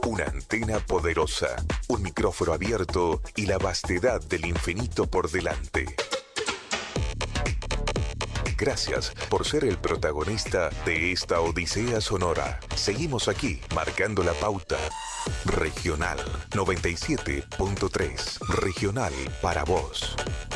Una antena poderosa, un micrófono abierto y la vastedad del infinito por delante. Gracias por ser el protagonista de esta odisea sonora. Seguimos aquí, marcando la pauta. Regional 97.3. Regional para vos.